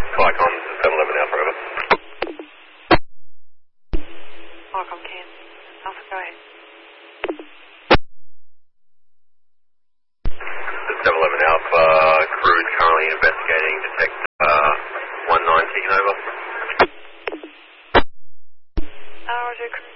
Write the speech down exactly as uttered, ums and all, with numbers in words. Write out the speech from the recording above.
Qualcomm seven eleven Alpha, over. Qualcomm can. Alpha, go ahead. seven eleven Alpha, crew is currently investigating, detect uh, one nine taken over. Uh, Roger,